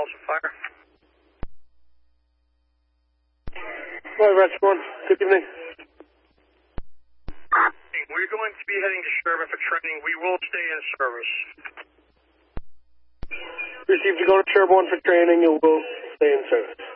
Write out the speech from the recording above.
calls for fire. Hi, Rescue 1. Good evening. We're going to be heading to Sherburne for training. We will stay in service. Received to go to Sherburne for training. You will stay in service.